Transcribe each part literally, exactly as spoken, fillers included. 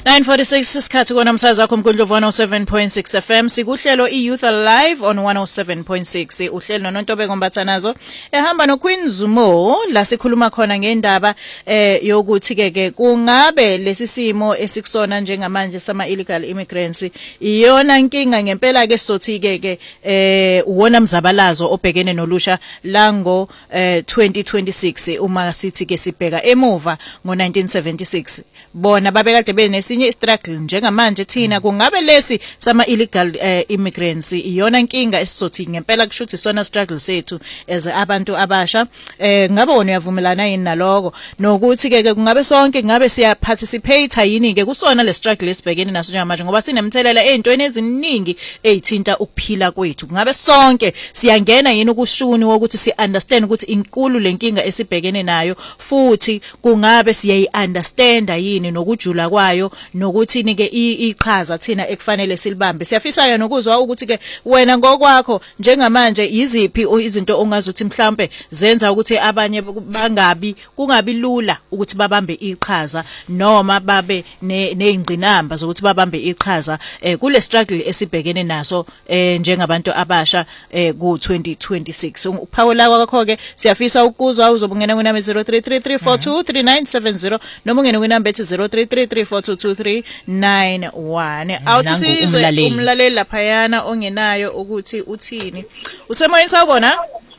nine forty-six isikhathi kona umsakazo wakho umkundlo one oh seven point six F M sikuhlelo iYouth Alive on one oh seven point six uhlelo noNtobeko Mbathanazo ehamba noQueen Zumo la sikhuluma khona ngendaba eh yokuthi keke kungabe lesisimo esikusona njengamanje sama illegal immigrants iyona inkinga ngempela ke sizothi keke eh uwona mzabalazo obhekene nolusha lango eh twenty twenty-six uma sithi ke sibheka emuva ngo nineteen seventy-six bona babekade benesinye struggle njengamanje thina kungabe lesi sama illegal uh, immigrants iyona inkinga esizothi ngempela kushuthi sona struggle sethu as abantu abasha eh ngabe wona uyavumelana yini naloko nokuthi ke kungabe sonke ngabe siya participate yini ke kusona le struggle esibhekene naso njengamanje ngoba sinemthelela ezintweni eziningi ezithinta ukuphila kwethu kungabe sonke siyangena yini ukushuni wokuthi si understand ukuthi inkulu lenkinga esibhekene nayo futhi kungabe siyayi understand yini nokujula kwayo nokuthi nike iqhaza thina ekufanele silibambe siyafisa nokuzwa ukuthi ke wena ngokwakho njengamanje iziphi izinto ongazuthi mhlambe zenza ukuthi abanye bangabi kungabi lula ukuthi babambe iqhaza noma babe nezingqinamba zokuthi babambe iqhaza eh, kule struggle esibhekene naso eh, njengabantu abasha eh, ku twenty twenty-six uphawula kwakho ke siyafisa ukuzwa uzobungena kunami zero three three three four two three nine seven zero noma ungene kunamba ethi zero three three three four two two three nine one awuthi sizwe umlaleli lapha yana ongenayo ukuthi uthini usemoyeni sawubona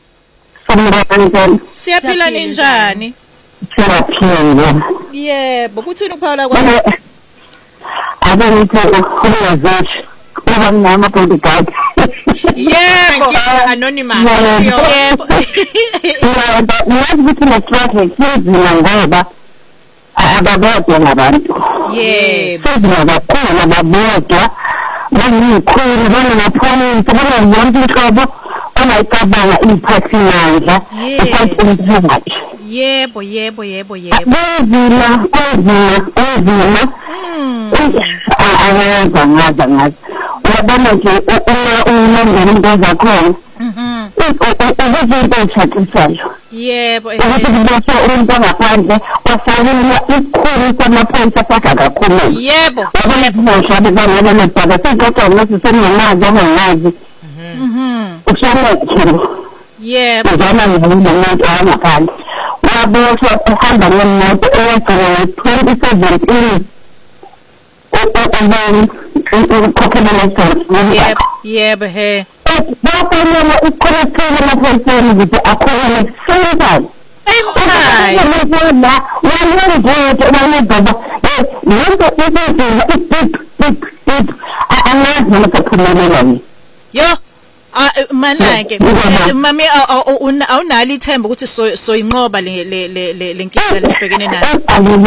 siyaphila ninjani siyaphila yebo kuthini uphawula kwakho abengithi uyazathi uba ngama bodyguard yebo anonymous yebo yebo ukuthi na traffic sizina ngoba ababodwa ngabantu yes sizina kakhulu babodwa bangikhulu bangaphona bona yonke inhlobo ongayicabanga iphathimandla iphathimandla yebo yebo yebo yebo bezila bezila bezila ayaza ngaza ngaza uyabona nje uma umndeni indoda khona mhm ubuzinto ezithathisayo yebo ukuthi kubese umuntu ngaphandle wasalula ikhulu kwamaphoyisa sakha kakhulu yebo ubona kumoshabe bana nebhaka sengqoqo ngathi senamazi angazi mhm ushaya yebo njana ngomuntu angaphandle wabosha uhamba nemoto eyagcina twenty seventeen yebo yebo he bafanele ukukhothela lapho ukuthi akhona senzayo emfai la wena nje wena baba lento ithi anazi lokuphumelela yo manake mami awunali ithemba ukuthi soyinqoba le le lenkinga lesibhekene nayo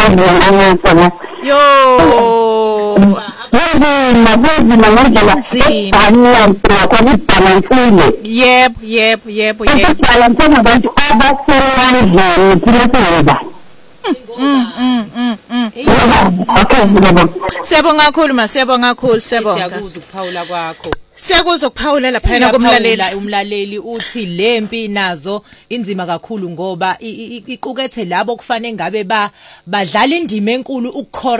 yo mabuzima ngendlela nzima kwabalansile yebo yebo yebo yebo balance nabantu abasemandleni thina mm mm mm mm okay ngiyabonga siyabonga kakhulu ma siyabonga kakhulu siyabonga siyakuza ukuphawula kwakho siyakuzwa ukuphawula lapha kumlaleli umlaleli uthi lempi nazo inzima kakhulu ngoba iqukethe labo kufanele ngabe ba badlala indima enkulu ukukhora